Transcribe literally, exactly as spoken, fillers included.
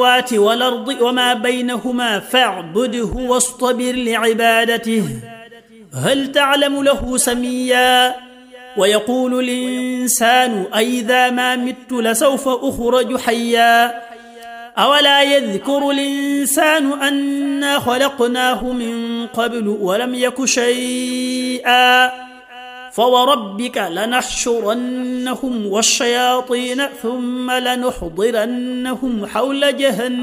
والأرض وما بينهما فاعبده واصطبر لعبادته هل تعلم له سميا ويقول الإنسان أئذا ما مت لسوف أخرج حيا أولا يذكر الإنسان أنا خلقناه من قبل ولم يك شيئا فوربك لنحشرنهم والشياطين ثم لنحضرنهم حول جهنم